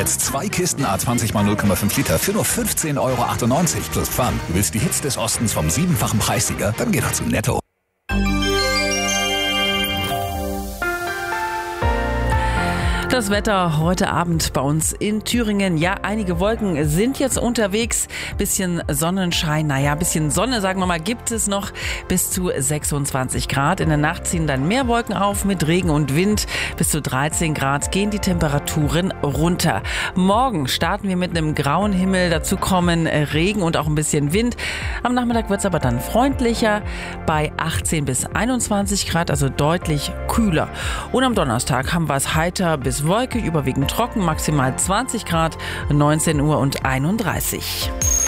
Jetzt 2 Kisten A20 mal 0,5 Liter für nur 15,98 € plus Pfand. Du willst die Hits des Ostens vom 7-fachen Preissieger? Dann geh doch zu Netto. Das Wetter heute Abend bei uns in Thüringen. Ja, einige Wolken sind jetzt unterwegs. Bisschen Sonnenschein, bisschen Sonne, sagen wir mal, gibt es noch bis zu 26 Grad. In der Nacht ziehen dann mehr Wolken auf mit Regen und Wind. Bis zu 13 Grad gehen die Temperaturen runter. Morgen starten wir mit einem grauen Himmel. Dazu kommen Regen und auch ein bisschen Wind. Am Nachmittag wird es aber dann freundlicher bei 18 bis 21 Grad, also deutlich kühler. Und am Donnerstag haben wir es heiter bis wolkig, überwiegend trocken, maximal 20 Grad, 19 Uhr und 31.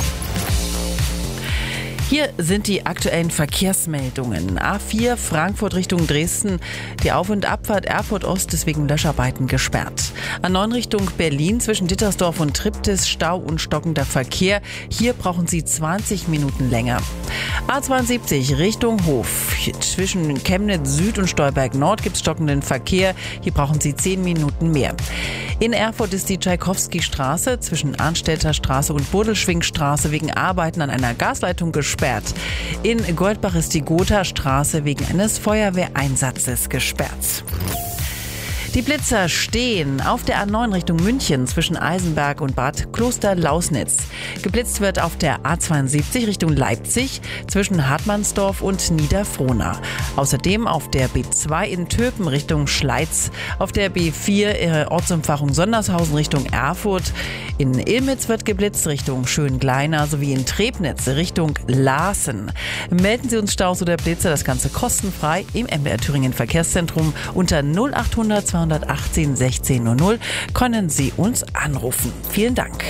Hier sind die aktuellen Verkehrsmeldungen. A4 Frankfurt Richtung Dresden, die Auf- und Abfahrt Erfurt Ost ist wegen Löscharbeiten gesperrt. A9 Richtung Berlin zwischen Dittersdorf und Triptis Stau und stockender Verkehr. Hier brauchen Sie 20 Minuten länger. A72 Richtung Hof. Zwischen Chemnitz Süd und Stolberg Nord gibt es stockenden Verkehr. Hier brauchen Sie 10 Minuten mehr. In Erfurt ist die Tschaikowski-Straße zwischen Arnstädter Straße und Bodelschwingstraße wegen Arbeiten an einer Gasleitung gesperrt. In Goldbach ist die Gotha-Straße wegen eines Feuerwehreinsatzes gesperrt. Die Blitzer stehen auf der A9 Richtung München zwischen Eisenberg und Bad Kloster-Lausnitz. Geblitzt wird auf der A72 Richtung Leipzig zwischen Hartmannsdorf und Niederfrohna. Außerdem auf der B2 in Töpen Richtung Schleiz, auf der B4 Ortsumfahrung Sondershausen Richtung Erfurt. In Illmitz wird geblitzt Richtung Schöngleiner sowie in Trebnitz Richtung Laaßen. Melden Sie uns Staus oder Blitze, das Ganze kostenfrei im MDR Thüringen Verkehrszentrum unter 0800 218 16 00 können Sie uns anrufen. Vielen Dank.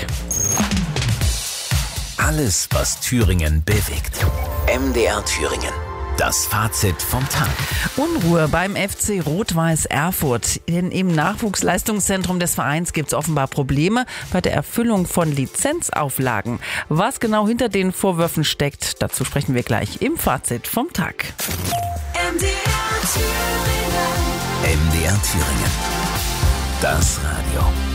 Alles, was Thüringen bewegt. MDR Thüringen. Das Fazit vom Tag. Unruhe beim FC Rot-Weiß Erfurt. Denn im Nachwuchsleistungszentrum des Vereins gibt es offenbar Probleme bei der Erfüllung von Lizenzauflagen. Was genau hinter den Vorwürfen steckt, dazu sprechen wir gleich im Fazit vom Tag. MDR Thüringen. Das Radio.